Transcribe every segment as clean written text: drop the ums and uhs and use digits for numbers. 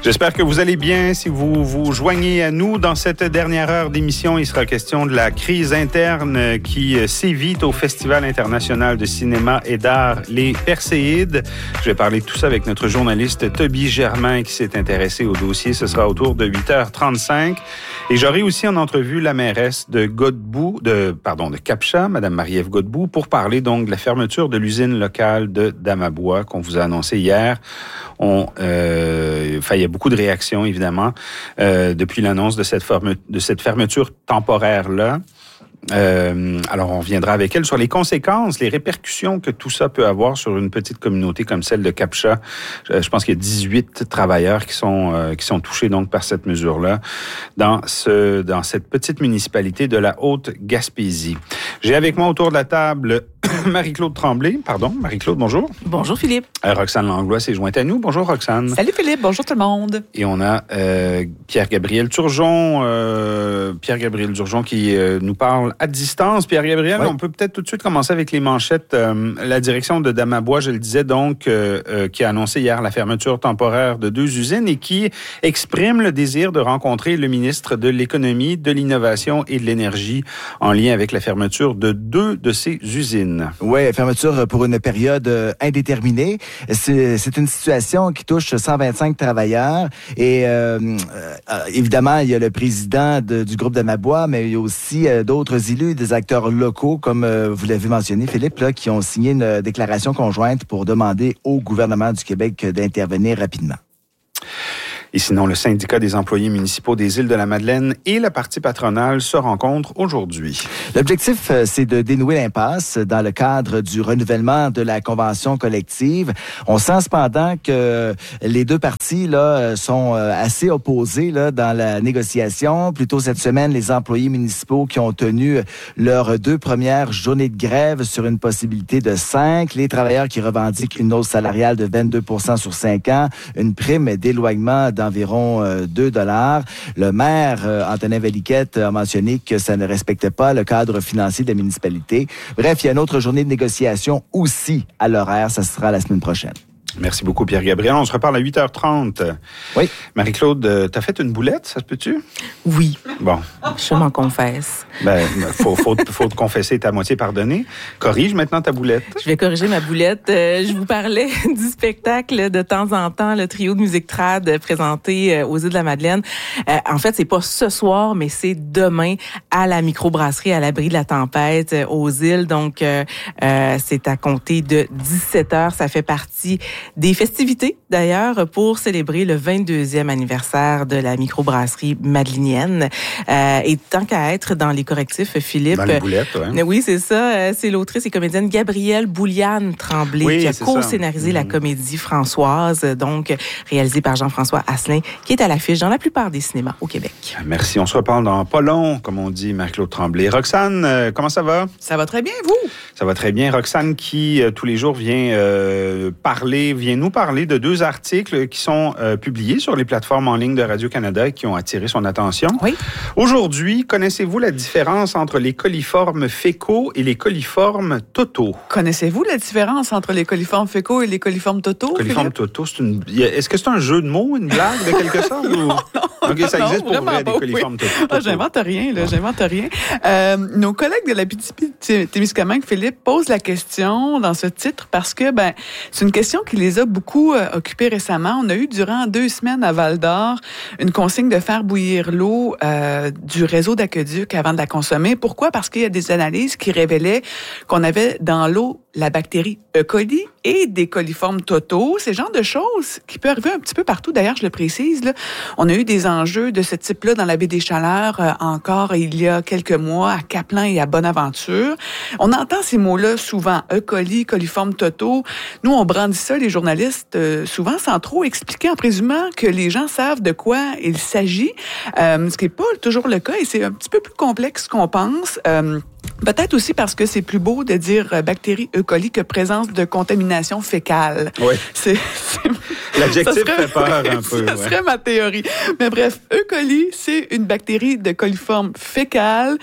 J'espère que vous allez bien. Si vous vous joignez à nous dans cette dernière heure d'émission, il sera question de la crise interne qui sévit au Festival international de cinéma et d'art Les Perséides. Je vais parler de tout ça avec notre journaliste Toby Germain qui s'est intéressé au dossier. Ce sera autour de 8h35. Et j'aurai aussi en entrevue la mairesse de Capcha, Mme Marie-Ève Godbout, pour parler donc de la fermeture de l'usine locale de Damabois qu'on vous a annoncé hier. Il y a beaucoup de réactions, évidemment, depuis l'annonce de cette fermeture temporaire-là. Alors, on reviendra avec elle sur les conséquences, les répercussions que tout ça peut avoir sur une petite communauté comme celle de Capcha. Je pense qu'il y a 18 travailleurs qui sont touchés donc par cette mesure-là dans cette petite municipalité de la Haute-Gaspésie. J'ai avec moi autour de la table Marie-Claude Tremblay. Pardon, Marie-Claude, bonjour. Bonjour, Philippe. Roxane Langlois s'est jointe à nous. Bonjour, Roxane. Salut, Philippe. Bonjour, tout le monde. Et on a Pierre-Gabriel Turgeon. Pierre-Gabriel Turgeon qui nous parle à distance. Pierre-Gabriel, oui. On peut peut-être tout de suite commencer avec les manchettes. La direction de Damabois, je le disais donc, qui a annoncé hier la fermeture temporaire de 2 usines et qui exprime le désir de rencontrer le ministre de l'Économie, de l'Innovation et de l'Énergie en lien avec la fermeture de 2 de ces usines. Oui, fermeture pour une période indéterminée. C'est une situation qui touche 125 travailleurs et évidemment, il y a le président du groupe Damabois, mais il y a aussi d'autres élus, des acteurs locaux, comme vous l'avez mentionné, Philippe, là, qui ont signé une déclaration conjointe pour demander au gouvernement du Québec d'intervenir rapidement. Et sinon, le syndicat des employés municipaux des Îles-de-la-Madeleine et la partie patronale se rencontrent aujourd'hui. L'objectif, c'est de dénouer l'impasse dans le cadre du renouvellement de la convention collective. On sent cependant que les deux parties là sont assez opposées là dans la négociation. Plus tôt cette semaine, les employés municipaux qui ont tenu leurs 2 premières journées de grève sur une possibilité de 5. Les travailleurs qui revendiquent une hausse salariale de 22% sur 5 ans, une prime d'éloignement d'environ $2. Le maire, Antonin Valiquette, a mentionné que ça ne respectait pas le cadre financier de la municipalité. Bref, il y a une autre journée de négociation aussi à l'horaire. Ça sera la semaine prochaine. Merci beaucoup, Pierre-Gabriel. On se reparle à 8h30. Oui. Marie-Claude, t'as fait une boulette, ça se peut-tu? Oui. Bon. Je m'en confesse. Faut te confesser, ta moitié pardonnée. Corrige maintenant ta boulette. Je vais corriger ma boulette. Je vous parlais du spectacle de temps en temps, le trio de musique trad présenté aux Îles-de-la-Madeleine. En fait, c'est pas ce soir, mais c'est demain à la microbrasserie à l'abri de la tempête aux îles. Donc, c'est à compter de 17h. Ça fait partie des festivités, d'ailleurs, pour célébrer le 22e anniversaire de la microbrasserie madelinienne. Et tant qu'à être dans les correctifs, Philippe... Dans les boulettes, oui. Oui, c'est ça. C'est l'autrice et comédienne Gabrielle Bouliane Tremblay qui a co-scénarisé la comédie Françoise, donc réalisée par Jean-François Asselin, qui est à l'affiche dans la plupart des cinémas au Québec. Merci. On se reparle dans pas long, comme on dit, Marie-Claude Tremblay. Roxane, comment ça va? Ça va très bien, vous? Ça va très bien. Roxane qui, tous les jours, vient nous parler de 2 articles qui sont publiés sur les plateformes en ligne de Radio-Canada et qui ont attiré son attention. Oui. Aujourd'hui, connaissez-vous la différence entre les coliformes fécaux et les coliformes totaux? Connaissez-vous la différence entre les coliformes fécaux et les coliformes totaux? Coliformes totaux, est-ce que c'est un jeu de mots, une blague de quelque sorte? Non. OK, ça existe pour vrai, des coliformes totaux. J'invente rien, là, j'invente rien. Nos collègues de la Témiscamingue, Philippe, posent la question dans ce titre parce que, c'est une question qui les a beaucoup occupés récemment. On a eu durant 2 semaines à Val-d'Or une consigne de faire bouillir l'eau du réseau d'aqueduc avant de la consommer. Pourquoi? Parce qu'il y a des analyses qui révélaient qu'on avait dans l'eau la bactérie E. coli et des coliformes totaux. C'est le genre de choses qui peut arriver un petit peu partout. D'ailleurs, je le précise, là, on a eu des enjeux de ce type-là dans la baie des Chaleurs encore il y a quelques mois à Caplan et à Bonaventure. On entend ces mots-là souvent, E. coli, coliformes totaux. Nous, on brandit ça, les journalistes, souvent sans trop expliquer, en présumant que les gens savent de quoi il s'agit, ce qui n'est pas toujours le cas et c'est un petit peu plus complexe qu'on pense. Peut-être aussi parce que c'est plus beau de dire bactéries E. coli que présence de contamination fécale. Oui. C'est L'adjectif fait peur un peu. Ça serait ma théorie. Mais bref, E. coli, c'est une bactérie de coliforme fécale.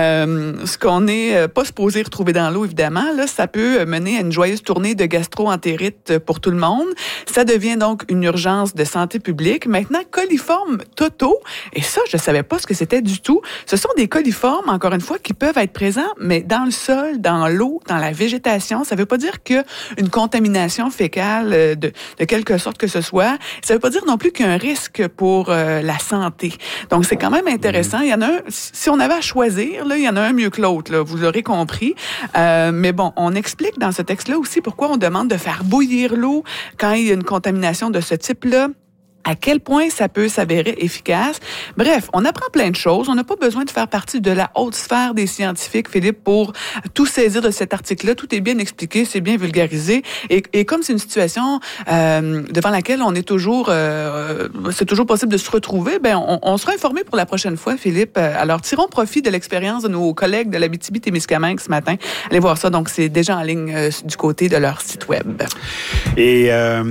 Ce qu'on n'est pas supposé retrouver dans l'eau, évidemment, là, ça peut mener à une joyeuse tournée de gastro-entérite pour tout le monde. Ça devient donc une urgence de santé publique. Maintenant, coliformes totaux, et ça, je savais pas ce que c'était du tout. Ce sont des coliformes, encore une fois, qui peuvent être présents, mais dans le sol, dans l'eau, dans la végétation. Ça veut pas dire qu'une contamination fécale de quelque sorte que ce soit, ça veut pas dire non plus qu'il y a un risque pour la santé. Donc, c'est quand même intéressant. Il y en a un, si on avait à choisir, là, il y en a un mieux que l'autre, là, vous l'aurez compris. Mais bon, on explique dans ce texte-là aussi pourquoi on demande de faire bouillir l'eau quand il y a une contamination de ce type-là. À quel point ça peut s'avérer efficace. Bref, on apprend plein de choses. On n'a pas besoin de faire partie de la haute sphère des scientifiques, Philippe, pour tout saisir de cet article-là. Tout est bien expliqué, c'est bien vulgarisé. Et comme c'est une situation devant laquelle on est toujours, c'est toujours possible de se retrouver, ben on sera informé pour la prochaine fois, Philippe. Alors, tirons profit de l'expérience de nos collègues de l'Abitibi-Témiscamingue ce matin. Allez voir ça. Donc, c'est déjà en ligne du côté de leur site web. Et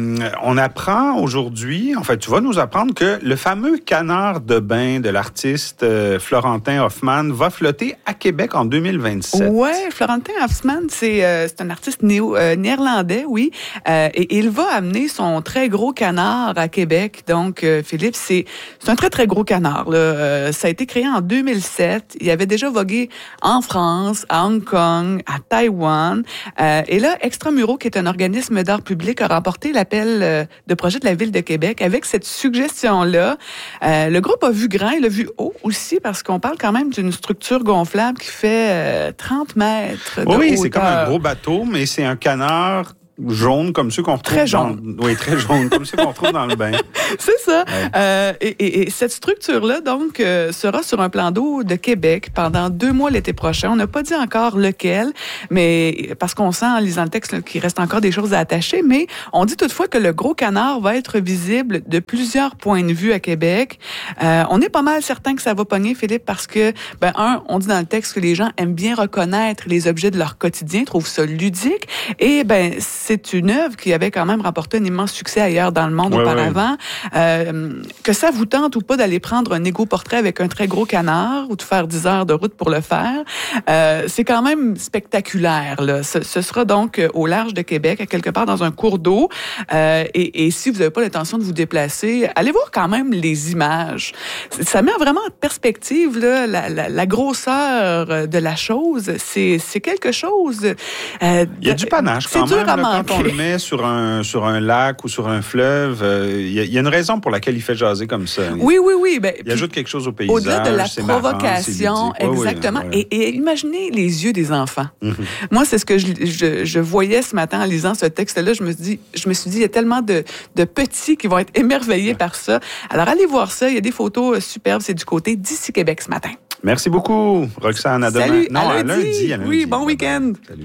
on apprend aujourd'hui, en fait, tu vas nous apprendre que le fameux canard de bain de l'artiste Florentin Hoffmann va flotter à Québec en 2027. Ouais, Florentin Hoffmann, c'est un artiste néerlandais, oui, et il va amener son très gros canard à Québec. Donc, Philippe, c'est un très, très gros canard, là. Ça a été créé en 2007. Il avait déjà vogué en France, à Hong Kong, à Taïwan. Et là, Extramuro, qui est un organisme d'art public, a remporté l'appel de projet de la Ville de Québec avec cette suggestion-là. Le groupe a vu grand, il a vu haut aussi, parce qu'on parle quand même d'une structure gonflable qui fait 30 mètres de hauteur. Oui, c'est comme un gros bateau, mais c'est un canard jaune comme ceux qu'on retrouve très jaune. Oui, très jaune, comme ceux qu'on retrouve dans le bain. C'est ça. Ouais. Et cette structure-là, donc, sera sur un plan d'eau de Québec pendant 2 mois l'été prochain. On n'a pas dit encore lequel, mais parce qu'on sent en lisant le texte là, qu'il reste encore des choses à attacher, mais on dit toutefois que le gros canard va être visible de plusieurs points de vue à Québec. On est pas mal certain que ça va pogner, Philippe, parce que, on dit dans le texte que les gens aiment bien reconnaître les objets de leur quotidien, trouvent ça ludique, et c'est une œuvre qui avait quand même remporté un immense succès ailleurs dans le monde auparavant. Que ça vous tente ou pas d'aller prendre un égo-portrait avec un très gros canard ou de faire 10 heures de route pour le faire, c'est quand même spectaculaire, là. Ce sera donc au large de Québec, à quelque part dans un cours d'eau. Et si vous n'avez pas l'intention de vous déplacer, allez voir quand même les images. Ça met vraiment en perspective là, la grosseur de la chose. C'est quelque chose... il y a du panache quand même. Là, quand on le met sur un lac ou sur un fleuve, il y a une raison pour laquelle il fait jaser comme ça. Oui. Il ajoute quelque chose au paysage. Au-delà de la provocation, exactement. Oui. Et imaginez les yeux des enfants. Mm-hmm. Moi, c'est ce que je voyais ce matin en lisant ce texte-là. Je me suis dit, il y a tellement de petits qui vont être émerveillés par ça. Alors, allez voir ça. Il y a des photos superbes. C'est du côté d'Ici Québec ce matin. Merci beaucoup, Roxane. À demain. Salut, non, à lundi. Oui, bon week-end. Salut.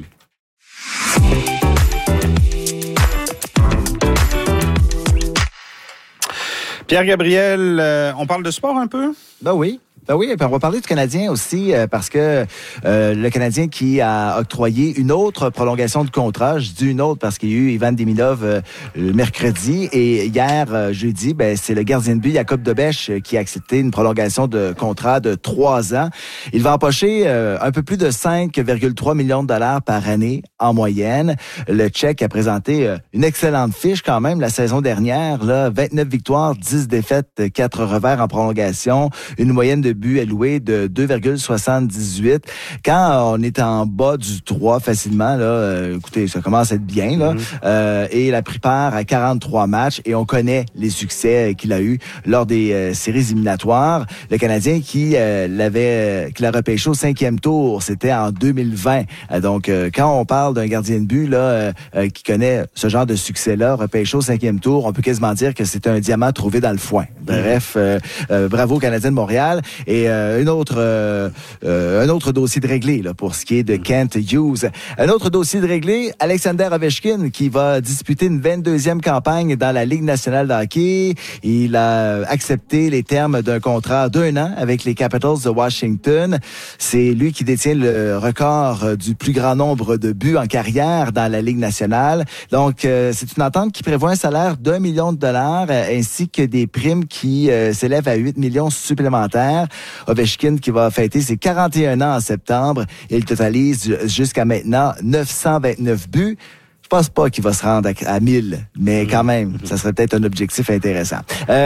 Pierre-Gabriel, on parle de sport un peu? Ben oui, et puis on va parler du Canadien aussi parce que le Canadien qui a octroyé une autre prolongation de contrat, je dis une autre parce qu'il y a eu Ivan Demidov le mercredi et hier, jeudi, c'est le gardien de but Jacob Dobèche qui a accepté une prolongation de contrat de 3 ans. Il va empocher un peu plus de 5,3 millions de dollars par année en moyenne. Le Tchèque a présenté une excellente fiche quand même la saison dernière, là, 29 victoires, 10 défaites, 4 revers en prolongation, une moyenne de but alloué de 2,78. Quand on est en bas du 3 facilement, là, écoutez, ça commence à être bien, là. Et il a pris part à 43 matchs et on connaît les succès qu'il a eu lors des séries éliminatoires. Le Canadien qui l'a repêché au 5e tour, c'était en 2020. Donc, quand on parle d'un gardien de but là qui connaît ce genre de succès-là, repêché au 5e tour, on peut quasiment dire que c'est un diamant trouvé dans le foin. Bref, bravo aux Canadiens de Montréal. Et un autre dossier de réglé là, pour ce qui est de Kent Hughes. Un autre dossier de réglé, Alexander Ovechkin, qui va disputer une 22e campagne dans la Ligue nationale de hockey. Il a accepté les termes d'un contrat d'1 an avec les Capitals de Washington. C'est lui qui détient le record du plus grand nombre de buts en carrière dans la Ligue nationale. Donc, c'est une entente qui prévoit un salaire d'$1 million ainsi que des primes qui s'élèvent à 8 millions supplémentaires. Ovechkin qui va fêter ses 41 ans en septembre. Il totalise jusqu'à maintenant 929 buts. Je pense pas qu'il va se rendre à 1000, mais quand même, ça serait peut-être un objectif intéressant.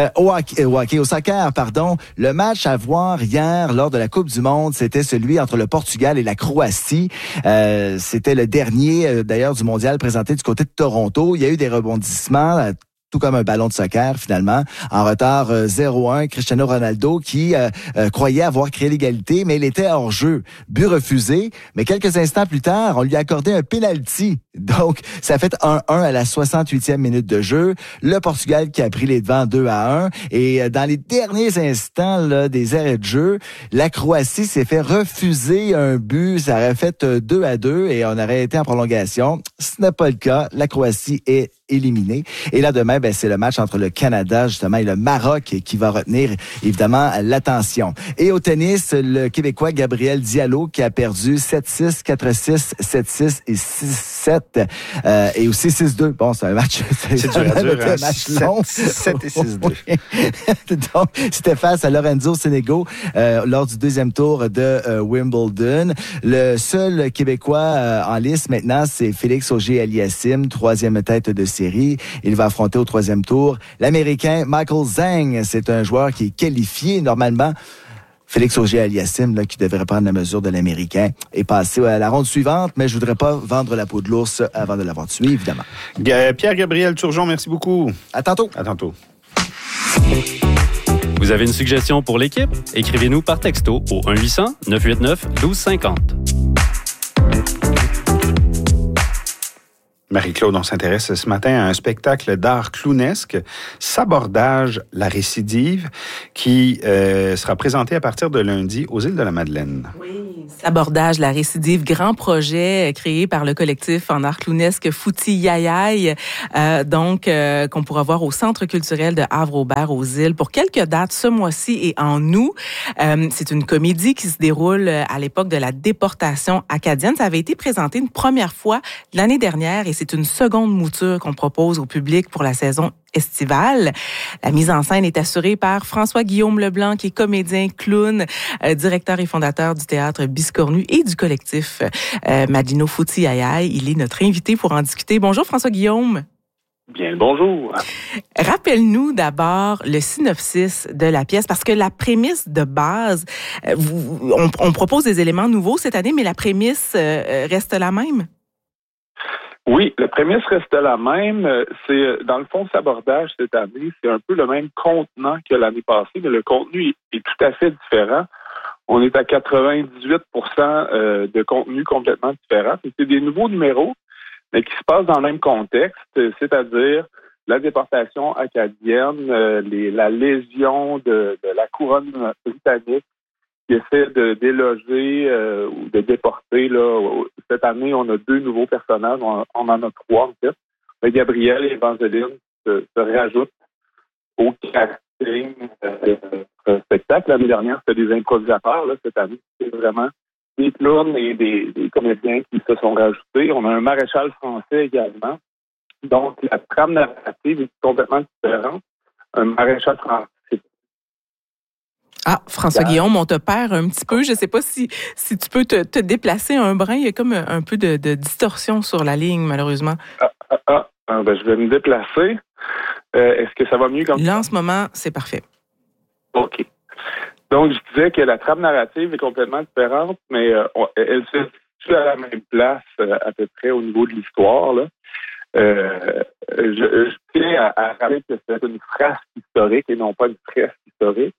Au soccer, le match à voir hier lors de la Coupe du Monde, c'était celui entre le Portugal et la Croatie. C'était le dernier, d'ailleurs, du mondial présenté du côté de Toronto. Il y a eu des rebondissements, tout comme un ballon de soccer, finalement. En retard 0-1, Cristiano Ronaldo qui croyait avoir créé l'égalité, mais il était hors jeu. But refusé, mais quelques instants plus tard, on lui a accordé un penalty. Donc, ça a fait 1-1 à la 68e minute de jeu. Le Portugal qui a pris les devants 2-1. Et dans les derniers instants là, des arrêts de jeu, la Croatie s'est fait refuser un but. Ça aurait fait 2-2 et on aurait été en prolongation. Ce n'est pas le cas. La Croatie est éliminée. Et là, demain, c'est le match entre le Canada, justement, et le Maroc qui va retenir, évidemment, l'attention. Et au tennis, le Québécois Gabriel Diallo qui a perdu 7-6, 4-6, 7-6 et 6-7. Et aussi 6-2. Bon, c'est un match... C'est dur à dire, un match long. 7 et 6-2. Donc, c'était face à Lorenzo Sonego lors du deuxième tour de Wimbledon. Le seul Québécois en lice maintenant, c'est Félix Auger-Aliassime, troisième tête de série. Il va affronter au troisième tour l'Américain Michael Zhang. C'est un joueur qui est qualifié normalement. Félix Auger-Aliassime, qui devrait prendre la mesure de l'Américain et passer à la ronde suivante, mais je voudrais pas vendre la peau de l'ours avant de l'avoir tué, évidemment. Pierre-Gabriel Turgeon, merci beaucoup. À tantôt. À tantôt. Vous avez une suggestion pour l'équipe? Écrivez-nous par texto au 1-800-989-1250. Marie-Claude, on s'intéresse ce matin à un spectacle d'art clownesque, Sabordage, la récidive, qui sera présenté à partir de lundi aux îles de la Madeleine. Oui, Sabordage, la récidive, grand projet créé par le collectif en art clownesque Fouti Yayaï, qu'on pourra voir au Centre culturel de Havre-Aubert aux îles pour quelques dates ce mois-ci et en août. C'est une comédie qui se déroule à l'époque de la déportation acadienne. Ça avait été présenté une première fois l'année dernière et c'est une seconde mouture qu'on propose au public pour la saison estivale. La mise en scène est assurée par François-Guillaume Leblanc, qui est comédien, clown, directeur et fondateur du théâtre Biscornu et du collectif Madino Fouti Yayaï. Il est notre invité pour en discuter. Bonjour François-Guillaume. Bien, bonjour. Rappelle-nous d'abord le synopsis de la pièce, parce que la prémisse de base, on propose des éléments nouveaux cette année, mais la prémisse reste la même? Oui, la prémisse reste la même. C'est, dans le fond, Sabordage cette année, c'est un peu le même contenant que l'année passée, mais le contenu est tout à fait différent. On est à 98% de contenu complètement différent. C'est des nouveaux numéros, mais qui se passent dans le même contexte, c'est-à-dire la déportation acadienne, la légion de la couronne britannique qui essaie de déloger ou de déporter. Là, cette année, on a 2 nouveaux personnages. On en a 3, en fait. Mais Gabriel et Evangeline se rajoutent au casting spectacle. L'année dernière, c'était des improvisateurs. Là, cette année, c'est vraiment des clowns et des comédiens qui se sont rajoutés. On a un maréchal français également. Donc, la trame narrative est complètement différente. Un maréchal français. Ah, François-Guillaume, on te perd un petit peu. Je ne sais pas si tu peux te déplacer un brin. Il y a comme un peu de distorsion sur la ligne, malheureusement. Je vais me déplacer. Est-ce que ça va mieux comme ça? Là, en ce moment, c'est parfait. OK. Donc, je disais que la trame narrative est complètement différente, mais elle se situe à la même place à peu près au niveau de l'histoire, là. Je tiens à rappeler que c'est une frasque historique et non pas une fresque historique.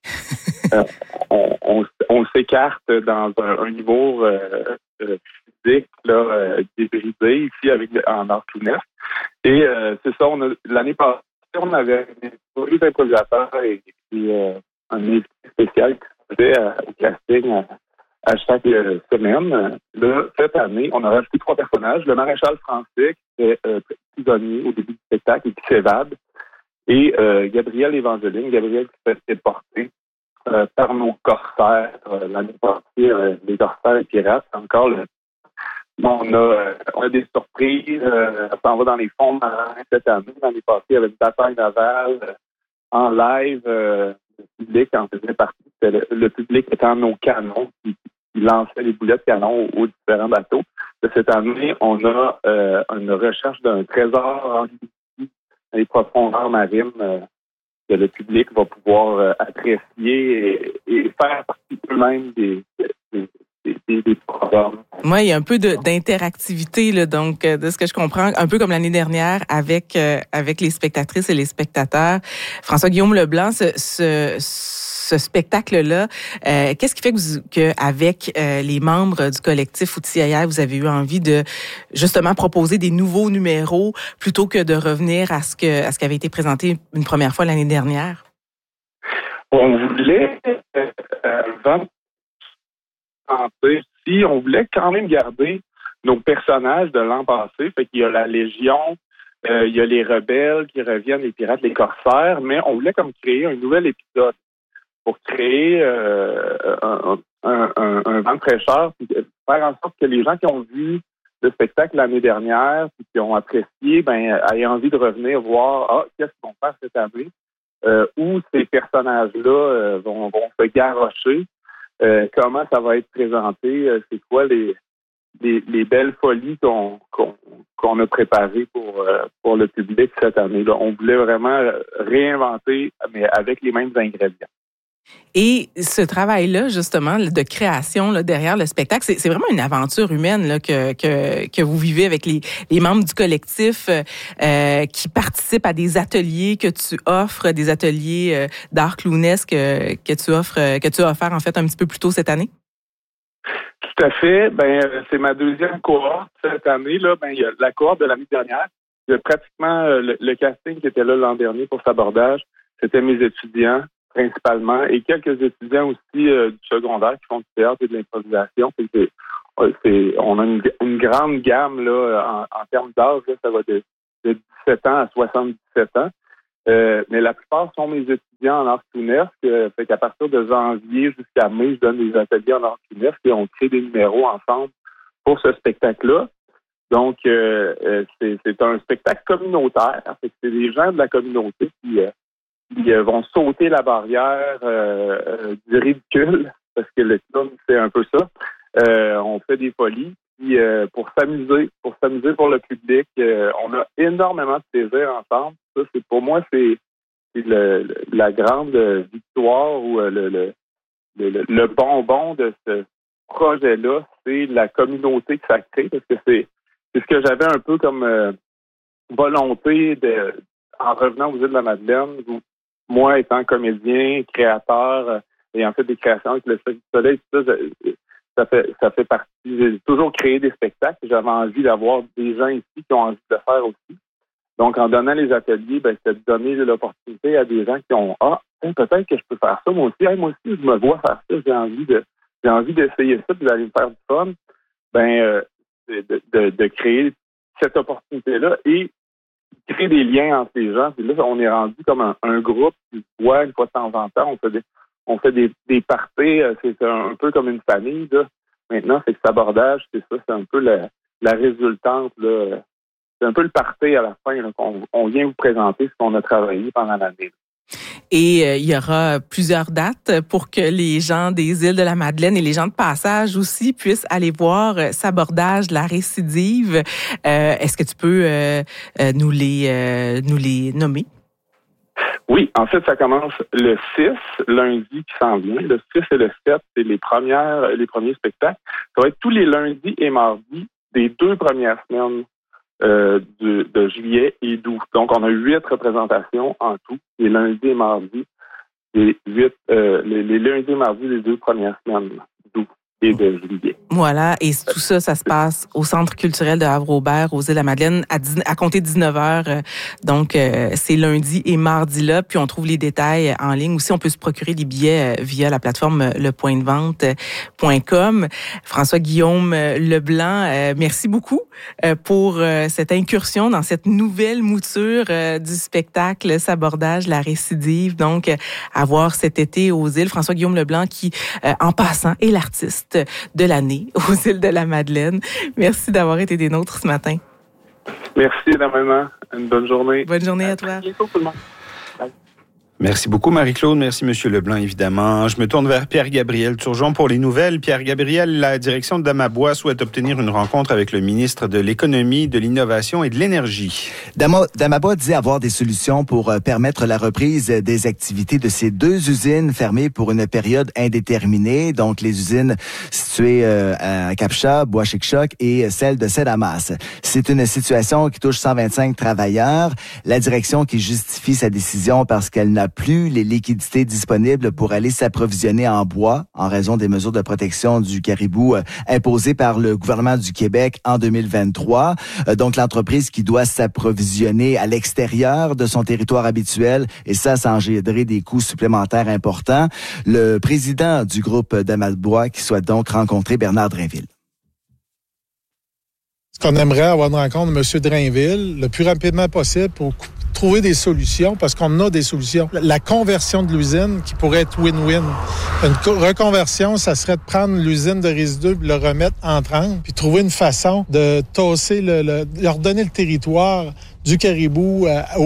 On s'écarte dans un niveau physique là, débridé ici en art clownesque. Et c'est ça, l'année passée, on avait deux improvisateurs et un invité spécial qui faisait au casting à chaque semaine. Là, cette année, on a rajouté 3 personnages. Le maréchal français, qui était prisonnier au début du spectacle et qui s'évade. Et Gabriel Evangeline, Gabriel qui se fait déporter par nos corsaires. L'année passée, les corsaires et pirates, encore on a des surprises. On s'en va dans les fonds marins cette année. L'année passée, il y avait une bataille navale en live. Le public en faisait partie. Le public était en nos canons qui lançait les boulets de canon aux différents bateaux. De cette année, on a une recherche d'un trésor en dans les profondeurs marines que le public va pouvoir apprécier et faire partie eux-mêmes des programmes. Moi, il y a un peu d'interactivité, là, donc de ce que je comprends, un peu comme l'année dernière avec les spectatrices et les spectateurs. François-Guillaume Leblanc, ce spectacle-là, qu'est-ce qui fait que avec les membres du collectif Outillaya, vous avez eu envie de justement proposer des nouveaux numéros plutôt que de revenir à ce qui avait été présenté une première fois l'année dernière? On voulait si on voulait quand même garder nos personnages de l'an passé, fait qu'il y a la Légion, il y a les rebelles qui reviennent, les pirates, les corsaires, mais on voulait comme créer un nouvel épisode pour créer un vent de fraîcheur, puis faire en sorte que les gens qui ont vu le spectacle l'année dernière, puis qui ont apprécié, aient envie de revenir voir qu'est-ce qu'ils vont faire cette année, où ces personnages-là vont se garrocher. Comment ça va être présenté, c'est quoi les belles folies qu'on a préparées pour le public cette année-là. On voulait vraiment réinventer, mais avec les mêmes ingrédients. Et ce travail-là, justement, de création là, derrière le spectacle, c'est vraiment une aventure humaine là, que vous vivez avec les membres du collectif qui participent à des ateliers que tu offres, des ateliers d'art clownesque que tu as offert en fait un petit peu plus tôt cette année? Tout à fait. C'est ma deuxième cohorte cette année. Là, il y a la cohorte de l'année dernière. Il y a pratiquement le casting qui était là l'an dernier pour Sabordage. C'était mes étudiants principalement, et quelques étudiants aussi du secondaire qui font du théâtre et de l'improvisation. On a une grande gamme là en termes d'âge, là, ça va de 17 ans à 77 ans. Mais la plupart sont mes étudiants en art clownesque. Fait qu'à partir de janvier jusqu'à mai, je donne des ateliers en art clownesque et on crée des numéros ensemble pour ce spectacle-là. Donc, c'est un spectacle communautaire. Fait que c'est des gens de la communauté qui vont sauter la barrière du ridicule, parce que le clown, c'est un peu ça. On fait des folies, puis pour s'amuser pour le public. On a énormément de plaisir ensemble. Ça, pour moi, c'est la grande victoire ou le bonbon de ce projet-là, c'est la communauté que ça crée, parce que c'est ce que j'avais un peu comme volonté en revenant aux Îles-de-la-Madeleine. Moi, étant comédien, créateur, ayant fait des créations avec le Cirque du Soleil, tout ça, ça fait partie. J'ai toujours créé des spectacles. J'avais envie d'avoir des gens ici qui ont envie de le faire aussi. Donc, en donnant les ateliers, c'est de donner l'opportunité à des gens qui ont peut-être que je peux faire ça. Moi aussi, je me vois faire ça. J'ai envie d'essayer ça, puis d'aller me faire du fun. De créer cette opportunité-là et créer des liens entre les gens. Puis là, on est rendu comme un groupe qui se voit une fois de temps en temps. On fait des parties. C'est un peu comme une famille. Là. Maintenant, c'est que Sabordage, c'est ça. C'est un peu la résultante. Là. C'est un peu le party à la fin là, qu'on vient vous présenter ce qu'on a travaillé pendant l'année. Et il y aura plusieurs dates pour que les gens des îles de la Madeleine et les gens de passage aussi puissent aller voir Sabordage, la récidive. Est-ce que tu peux nous les nommer? Oui, en fait, ça commence le 6, lundi qui s'en vient. Le 6 et le 7, c'est les premiers spectacles. Ça va être tous les lundis et mardis des 2 premières semaines de juillet et d'août. Donc, on a 8 représentations en tout, les lundis et mardis, les lundis et mardis des 2 premières semaines d'août. et de juillet. Voilà, et tout ça, ça se passe au Centre culturel de Havre-Aubert, aux Îles-de-la-Madeleine, à compter 19h. Donc, c'est lundi et mardi là. Puis, on trouve les détails en ligne. Aussi, on peut se procurer des billets via la plateforme lepointdevente.com. François-Guillaume Leblanc, merci beaucoup pour cette incursion dans cette nouvelle mouture du spectacle Sabordage, la récidive. Donc, à voir cet été aux îles. François-Guillaume Leblanc qui, en passant, est l'artiste de l'année aux îles de la Madeleine. Merci d'avoir été des nôtres ce matin. Merci énormément. Une bonne journée. Bonne journée à toi. À bientôt tout le monde. Merci beaucoup, Marie-Claude. Merci, M. Leblanc, évidemment. Je me tourne vers Pierre-Gabriel Turgeon pour les nouvelles. Pierre-Gabriel, la direction de Damabois souhaite obtenir une rencontre avec le ministre de l'Économie, de l'Innovation et de l'Énergie. Damabois dit avoir des solutions pour permettre la reprise des activités de ces deux usines fermées pour une période indéterminée. Donc, les usines situées à Capcha, Bois-Chic-Choc et celle de Cédamas. C'est une situation qui touche 125 travailleurs. La direction qui justifie sa décision parce qu'elle n'a plus les liquidités disponibles pour aller s'approvisionner en bois en raison des mesures de protection du caribou imposées par le gouvernement du Québec en 2023. Donc, l'entreprise qui doit s'approvisionner à l'extérieur de son territoire habituel, et ça engendrer des coûts supplémentaires importants. Le président du groupe Damabois qui souhaite donc rencontrer Bernard Drainville. Ce qu'on aimerait avoir une rencontre de M. Drainville le plus rapidement possible pour trouver des solutions, parce qu'on a des solutions. La conversion de l'usine qui pourrait être win-win. Une reconversion, ça serait de prendre l'usine de résidus et le remettre en trempe, puis trouver une façon de tasser, leur donner le territoire du caribou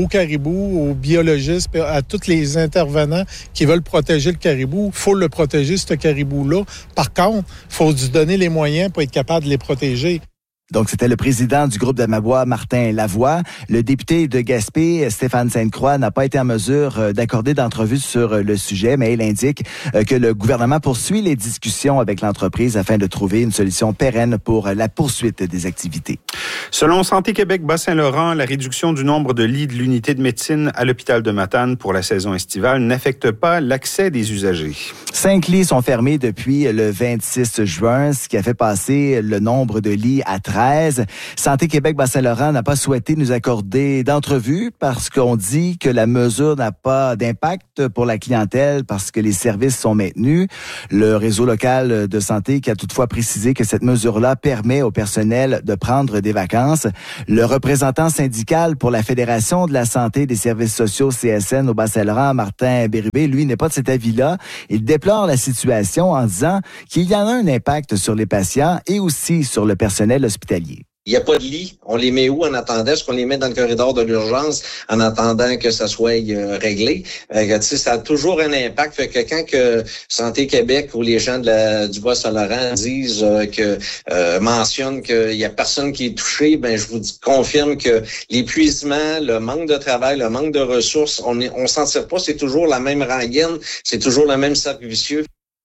aux biologistes, à tous les intervenants qui veulent protéger le caribou. Il faut le protéger, ce caribou-là. Par contre, il faut lui donner les moyens pour être capable de les protéger. Donc, c'était le président du groupe Damabois, Martin Lavoie. Le député de Gaspé, Stéphane Sainte-Croix, n'a pas été en mesure d'accorder d'entrevue sur le sujet, mais il indique que le gouvernement poursuit les discussions avec l'entreprise afin de trouver une solution pérenne pour la poursuite des activités. Selon Santé Québec Bas-Saint-Laurent, la réduction du nombre de lits de l'unité de médecine à l'hôpital de Matane pour la saison estivale n'affecte pas l'accès des usagers. 5 lits sont fermés depuis le 26 juin, ce qui a fait passer le nombre de lits à 13. Santé Québec Bas-Saint-Laurent n'a pas souhaité nous accorder d'entrevue parce qu'on dit que la mesure n'a pas d'impact pour la clientèle parce que les services sont maintenus. Le réseau local de santé qui a toutefois précisé que cette mesure-là permet au personnel de prendre des vacances. Le représentant syndical pour la Fédération de la santé et des services sociaux CSN au Bas-Saint-Laurent, Martin Bérubé, lui, n'est pas de cet avis-là. Il déplore la situation en disant qu'il y en a un impact sur les patients et aussi sur le personnel hospitalier. Il n'y a pas de lit. On les met où en attendant? Est-ce qu'on les met dans le corridor de l'urgence en attendant que ça soit réglé? Ça a toujours un impact. Fait que quand que Santé Québec ou les gens du Bas-Saint-Laurent disent mentionnent qu'il y a personne qui est touché, ben je vous confirme que l'épuisement, le manque de travail, le manque de ressources, on s'en tire pas. C'est toujours la même rengaine, c'est toujours le même cercle vicieux.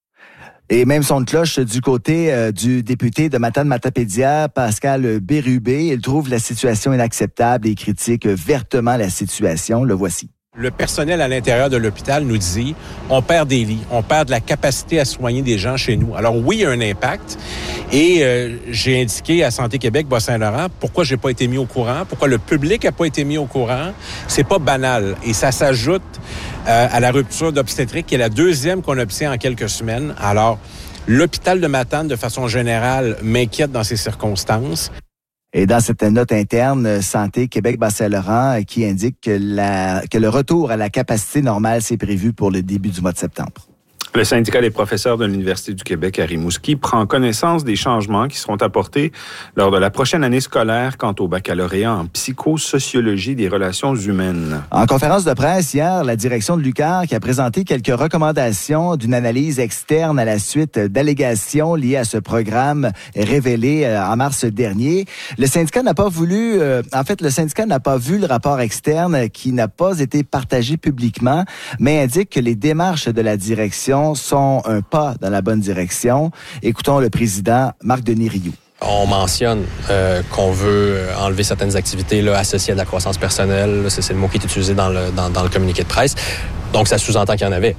Et même son de cloche du côté du député de Matane-Matapédia, Pascal Bérubé. Il trouve la situation inacceptable et critique vertement la situation. Le voici. Le personnel à l'intérieur de l'hôpital nous dit on perd des lits, on perd de la capacité à soigner des gens chez nous. Alors oui, il y a un impact. Et j'ai indiqué à Santé Québec Bas-Saint-Laurent pourquoi j'ai pas été mis au courant, pourquoi le public a pas été mis au courant. C'est pas banal. Et ça s'ajoute à la rupture d'obstétrique qui est la deuxième qu'on obtient en quelques semaines. Alors, l'hôpital de Matane, de façon générale, m'inquiète dans ces circonstances. Et dans cette note interne, Santé Québec Bas-Saint-Laurent qui indique que le retour à la capacité normale s'est prévu pour le début du mois de septembre. Le syndicat des professeurs de l'Université du Québec à Rimouski prend connaissance des changements qui seront apportés lors de la prochaine année scolaire quant au baccalauréat en psychosociologie des relations humaines. En conférence de presse hier, la direction de l'UQAR qui a présenté quelques recommandations d'une analyse externe à la suite d'allégations liées à ce programme révélé en mars dernier. Le syndicat n'a pas voulu, le syndicat n'a pas vu le rapport externe qui n'a pas été partagé publiquement, mais indique que les démarches de la direction sont un pas dans la bonne direction. Écoutons le président Marc-Denis Rioux. On mentionne qu'on veut enlever certaines activités là, associées à de la croissance personnelle. Là, c'est le mot qui est utilisé dans le communiqué de presse. Donc, ça sous-entend qu'il y en avait.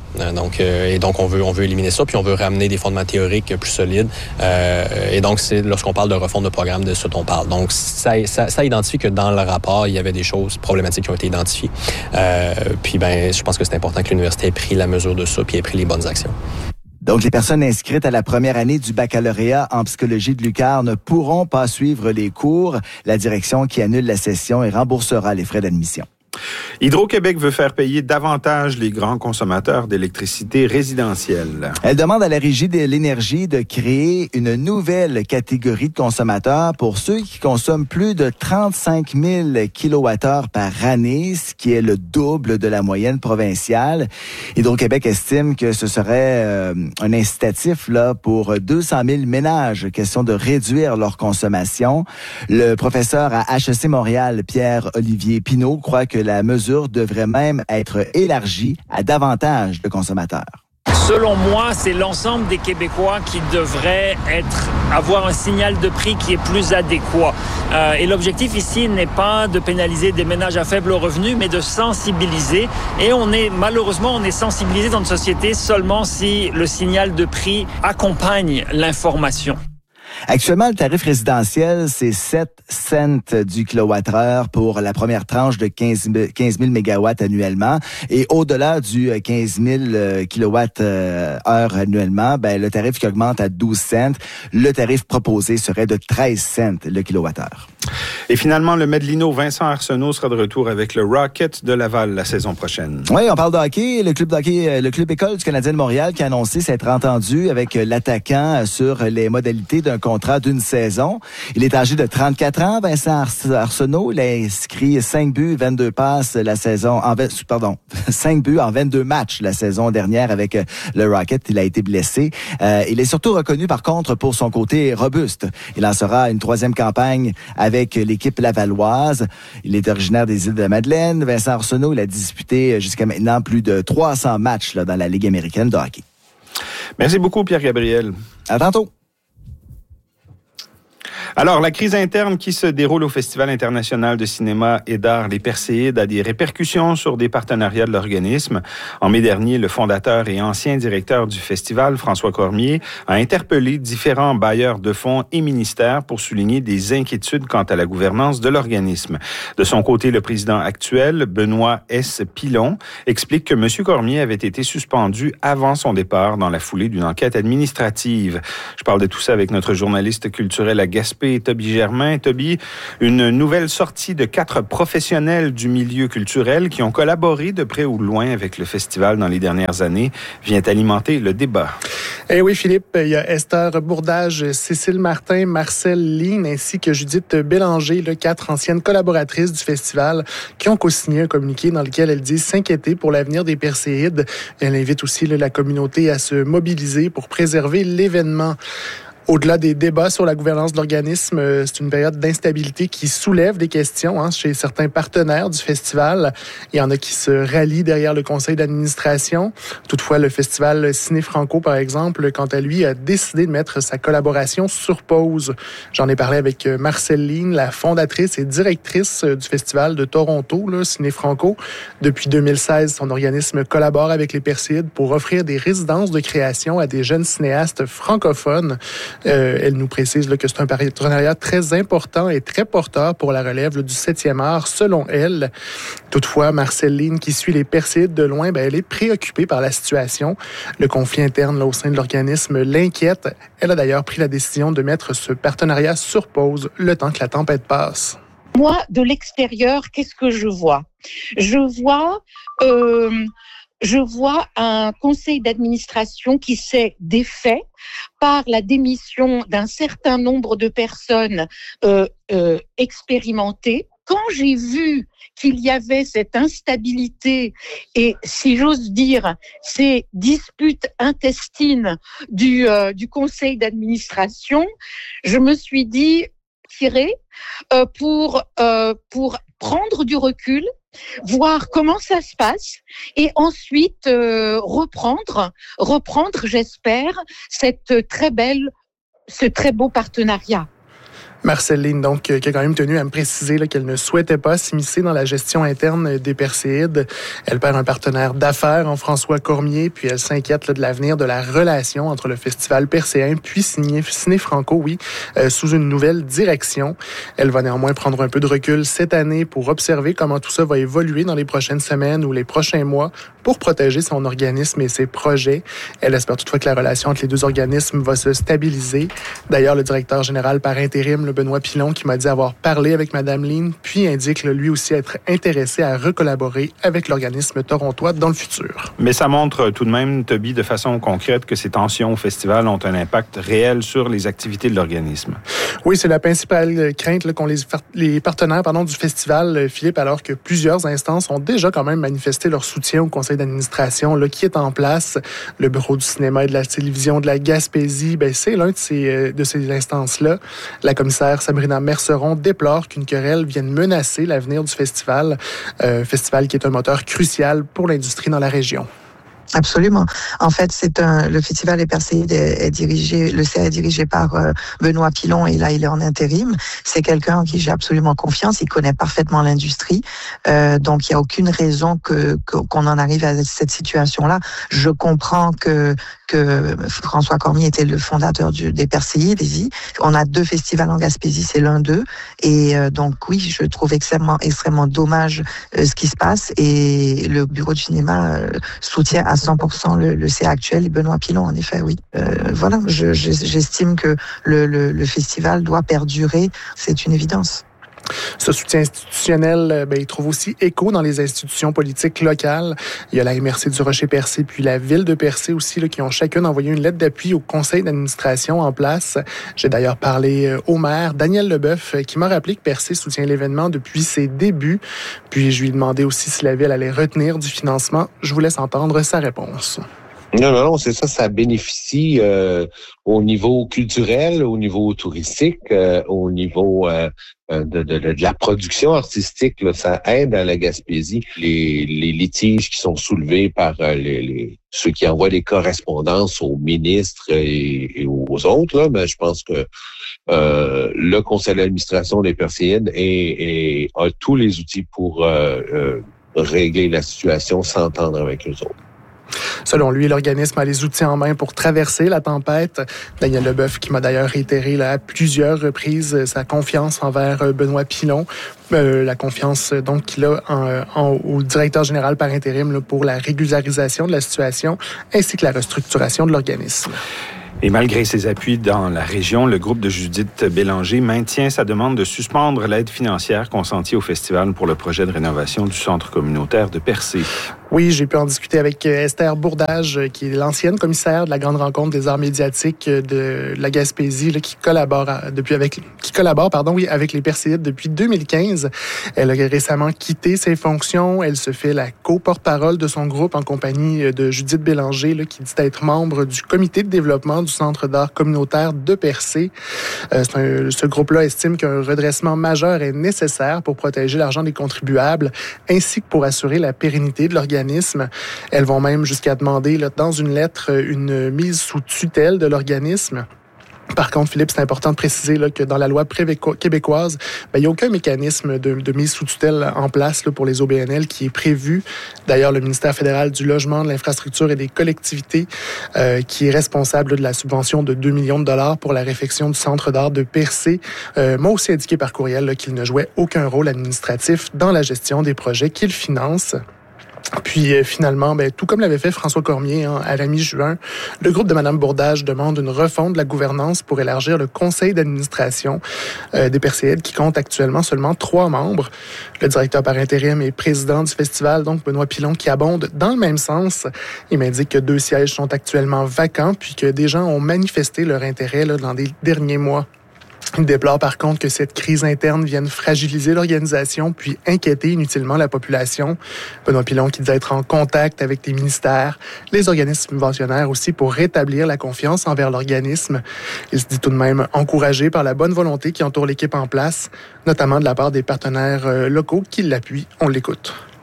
Donc, on veut éliminer ça, puis on veut ramener des fondements théoriques plus solides. Et donc, c'est lorsqu'on parle de refonte de programme de ce dont on parle. Donc, ça identifie que dans le rapport, il y avait des choses problématiques qui ont été identifiées. Puis, je pense que c'est important que l'université ait pris la mesure de ça, puis ait pris les bonnes actions. Donc, les personnes inscrites à la première année du baccalauréat en psychologie de l'UQAR ne pourront pas suivre les cours. La direction qui annule la session et remboursera les frais d'admission. Hydro-Québec veut faire payer davantage les grands consommateurs d'électricité résidentielle. Elle demande à la Régie de l'énergie de créer une nouvelle catégorie de consommateurs pour ceux qui consomment plus de 35 000 kWh par année, ce qui est le double de la moyenne provinciale. Hydro-Québec estime que ce serait un incitatif là pour 200 000 ménages, question de réduire leur consommation. Le professeur à HEC Montréal, Pierre-Olivier Pinault, croit que la mesure devrait même être élargie à davantage de consommateurs. Selon moi, c'est l'ensemble des Québécois qui devraient avoir un signal de prix qui est plus adéquat. Et l'objectif ici n'est pas de pénaliser des ménages à faible revenu, mais de sensibiliser. Et malheureusement, on est sensibilisé dans une société seulement si le signal de prix accompagne l'information. Actuellement, le tarif résidentiel, c'est 7 cents du kilowattheure pour la première tranche de 15 000 mégawatts annuellement. Et au-delà du 15 000 kilowattheure annuellement, le tarif qui augmente à 12 cents. Le tarif proposé serait de 13 cents le kilowattheure. Et finalement, le Medelino Vincent Arsenault sera de retour avec le Rocket de Laval la saison prochaine. Oui, on parle de hockey. Le club école du Canadien de Montréal qui a annoncé s'être entendu avec l'attaquant sur les modalités d'un contrat d'une saison. Il est âgé de 34 ans, Vincent Arsenault. Il a inscrit 5 buts, 22 passes la saison, 5 buts en 22 matchs la saison dernière avec le Rocket. Il a été blessé. Il est surtout reconnu par contre pour son côté robuste. Il lancera une 3e campagne avec l'équipe lavalloise. Il est originaire des Îles-de-la-Madeleine. Vincent Arsenault, il a disputé jusqu'à maintenant plus de 300 matchs dans la Ligue américaine de hockey. Merci beaucoup, Pierre-Gabriel. À tantôt. Alors, la crise interne qui se déroule au Festival international de cinéma et d'art Les Perséides a des répercussions sur des partenariats de l'organisme. En mai dernier, le fondateur et ancien directeur du festival, François Cormier, a interpellé différents bailleurs de fonds et ministères pour souligner des inquiétudes quant à la gouvernance de l'organisme. De son côté, le président actuel, Benoît S. Pilon, explique que M. Cormier avait été suspendu avant son départ dans la foulée d'une enquête administrative. Je parle de tout ça avec notre journaliste culturel à Gaspé, Toby Germain. Toby, une nouvelle sortie de 4 professionnels du milieu culturel qui ont collaboré de près ou de loin avec le festival dans les dernières années vient alimenter le débat. Eh oui, Philippe, il y a Esther Bourdage, Cécile Martin, Marcel Line ainsi que Judith Bélanger, 4 anciennes collaboratrices du festival qui ont co-signé un communiqué dans lequel elles disent s'inquiéter pour l'avenir des Perséides. Elle invite aussi la communauté à se mobiliser pour préserver l'événement. Au-delà des débats sur la gouvernance de l'organisme, c'est une période d'instabilité qui soulève des questions chez certains partenaires du festival. Il y en a qui se rallient derrière le conseil d'administration. Toutefois, le festival Ciné Franco, par exemple, quant à lui, a décidé de mettre sa collaboration sur pause. J'en ai parlé avec Marcel Line, la fondatrice et directrice du festival de Toronto, Ciné Franco. Depuis 2016, son organisme collabore avec les Perséides pour offrir des résidences de création à des jeunes cinéastes francophones. Elle nous précise que c'est un partenariat très important et très porteur pour la relève du 7e art, selon elle. Toutefois, Marceline, qui suit les Perséides de loin, elle est préoccupée par la situation. Le conflit interne au sein de l'organisme l'inquiète. Elle a d'ailleurs pris la décision de mettre ce partenariat sur pause le temps que la tempête passe. Moi, de l'extérieur, qu'est-ce que je vois? Je vois un conseil d'administration qui s'est défait par la démission d'un certain nombre de personnes expérimentées. Quand j'ai vu qu'il y avait cette instabilité et, si j'ose dire, ces disputes intestines du conseil d'administration, je me suis dit tirer pour prendre du recul, voir comment ça se passe et ensuite reprendre, j'espère, ce très beau partenariat. Marcelle Ligne, donc, qui a quand même tenu à me préciser là, qu'elle ne souhaitait pas s'immiscer dans la gestion interne des Perséides. Elle perd un partenaire d'affaires en François Cormier, puis elle s'inquiète là, de l'avenir de la relation entre le festival perséen puis Ciné Franco, sous une nouvelle direction. Elle va néanmoins prendre un peu de recul cette année pour observer comment tout ça va évoluer dans les prochaines semaines ou les prochains mois pour protéger son organisme et ses projets. Elle espère toutefois que la relation entre les deux organismes va se stabiliser. D'ailleurs, le directeur général par intérim, le Benoît Pilon, qui m'a dit avoir parlé avec Mme Ligne, puis indique lui aussi être intéressé à recollaborer avec l'organisme torontois dans le futur. Mais ça montre tout de même, Toby, de façon concrète que ces tensions au festival ont un impact réel sur les activités de l'organisme. Oui, c'est la principale crainte là, qu'ont les partenaires du festival, Philippe, alors que plusieurs instances ont déjà quand même manifesté leur soutien au conseil d'administration là, qui est en place. Le Bureau du cinéma et de la télévision de la Gaspésie, c'est l'un de ces instances-là. La commissaire Sabrina Merceron déplore qu'une querelle vienne menacer l'avenir du festival, festival qui est un moteur crucial pour l'industrie dans la région. Absolument. En fait, le festival des Perséides est dirigé, le CA est dirigé par Benoît Pilon et là, il est en intérim. C'est quelqu'un en qui j'ai absolument confiance. Il connaît parfaitement l'industrie. Donc, il n'y a aucune raison qu'on en arrive à cette situation-là. Je comprends que François Cormier était le fondateur des Perséides. On a 2 festivals en Gaspésie, c'est l'un d'eux. Et donc, oui, je trouve extrêmement dommage ce qui se passe. Et le bureau du cinéma soutient à 100% le CA actuel et Benoît Pilon, en effet, oui. Voilà, j'estime que le festival doit perdurer, c'est une évidence. Ce soutien institutionnel, il trouve aussi écho dans les institutions politiques locales. Il y a la MRC du Rocher-Percé puis la ville de Percé aussi là, qui ont chacun envoyé une lettre d'appui au conseil d'administration en place. J'ai d'ailleurs parlé au maire, Daniel Leboeuf, qui m'a rappelé que Percé soutient l'événement depuis ses débuts. Puis je lui ai demandé aussi si la ville allait retenir du financement. Je vous laisse entendre sa réponse. Non, c'est ça, ça bénéficie au niveau culturel, au niveau touristique, au niveau de la production artistique, là, ça aide à la Gaspésie. Les litiges qui sont soulevés par ceux qui envoient des correspondances aux ministres et aux autres, là, je pense que le conseil d'administration des Perséides a tous les outils pour régler la situation, s'entendre avec eux autres. Selon lui, l'organisme a les outils en main pour traverser la tempête. Daniel Leboeuf, qui m'a d'ailleurs réitéré là, à plusieurs reprises sa confiance envers Benoît Pilon, la confiance donc qu'il a au directeur général par intérim là, pour la régularisation de la situation, ainsi que la restructuration de l'organisme. Et malgré ses appuis dans la région, le groupe de Judith Bélanger maintient sa demande de suspendre l'aide financière consentie au festival pour le projet de rénovation du centre communautaire de Percé. Oui, j'ai pu en discuter avec Esther Bourdage, qui est l'ancienne commissaire de la Grande Rencontre des arts médiatiques de la Gaspésie, là, qui collabore avec les Perséides depuis 2015. Elle a récemment quitté ses fonctions. Elle se fait la co-porte-parole de son groupe en compagnie de Judith Bélanger, là, qui dit être membre du comité de développement du Centre d'art communautaire de Percé. Ce groupe-là estime qu'un redressement majeur est nécessaire pour protéger l'argent des contribuables, ainsi que pour assurer la pérennité de l'organisme. Elles vont même jusqu'à demander, là, dans une lettre, une mise sous tutelle de l'organisme. Par contre, Philippe, c'est important de préciser là, que dans la loi québécoise, il n'y a aucun mécanisme de mise sous tutelle en place là, pour les OBNL qui est prévu. D'ailleurs, le ministère fédéral du Logement, de l'Infrastructure et des Collectivités, qui est responsable là, de la subvention de 2 millions de dollars pour la réfection du centre d'art de Percé, m'a aussi indiqué par courriel là, qu'il ne jouait aucun rôle administratif dans la gestion des projets qu'il finance. Puis finalement, tout comme l'avait fait François Cormier à la mi-juin, le groupe de Mme Bourdage demande une refonte de la gouvernance pour élargir le conseil d'administration des Perséides qui compte actuellement seulement 3 membres. Le directeur par intérim et président du festival, donc Benoît Pilon, qui abonde dans le même sens. Il m'indique que 2 sièges sont actuellement vacants puis que des gens ont manifesté leur intérêt là, dans les derniers mois. Il déplore par contre que cette crise interne vienne fragiliser l'organisation puis inquiéter inutilement la population. Benoît Pilon qui dit être en contact avec les ministères, les organismes subventionnaires aussi pour rétablir la confiance envers l'organisme. Il se dit tout de même encouragé par la bonne volonté qui entoure l'équipe en place, notamment de la part des partenaires locaux qui l'appuient. On l'écoute.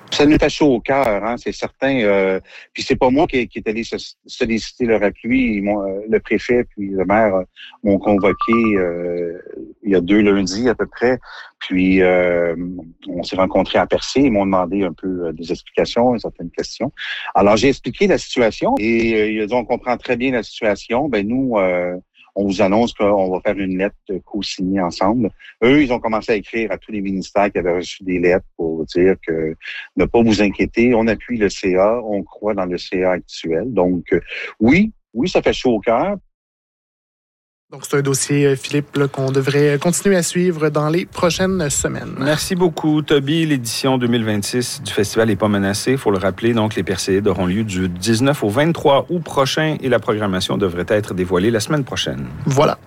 Ça nous fait chaud au cœur, hein, c'est certain. Puis c'est pas moi qui est allé solliciter leur appui. Le préfet puis le maire m'ont convoqué il y a 2 lundis à peu près. Puis on s'est rencontrés à Percé. Ils m'ont demandé un peu des explications, certaines questions. Alors j'ai expliqué la situation et ils ont dit on comprend très bien la situation. Ben nous, on vous annonce qu'on va faire une lettre co-signée ensemble. Eux, ils ont commencé à écrire à tous les ministères qui avaient reçu des lettres pour dire que ne pas vous inquiéter, on appuie le CA, on croit dans le CA actuel. Donc, oui, ça fait chaud au cœur. Donc, c'est un dossier, Philippe, là, qu'on devrait continuer à suivre dans les prochaines semaines. Merci beaucoup, Toby. L'édition 2026 du festival n'est pas menacée. Il faut le rappeler, donc les Perséides auront lieu du 19 au 23 août prochain et la programmation devrait être dévoilée la semaine prochaine. Voilà.